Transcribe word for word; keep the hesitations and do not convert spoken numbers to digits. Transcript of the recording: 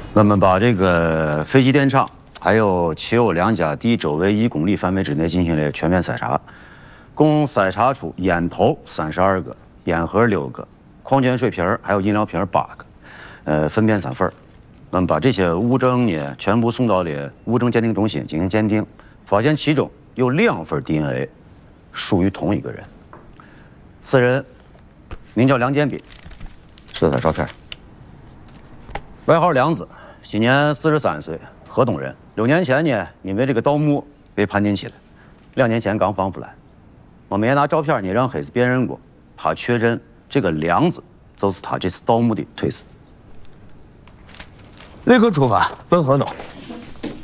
我们把这个飞机电厂还有其有两家地周围一公里范围之内进行了全面筛查，共筛查出烟头三十二个，烟盒六个，矿泉水瓶还有饮料瓶八个，呃，粪便三份。我们把这些物证呢全部送到了物证鉴定中心进行鉴定，发现其中有两份 D N A 属于同一个人。此人名叫梁建斌，这是他照片，外号梁子，今年四十三岁，河东人。六年前呢，因为这个盗墓被判进去了，两年前刚放出来。我们也拿照片呢让黑子辨认过，他确认这个梁子就是他这次盗墓的推死。 立刻出发，奔河东。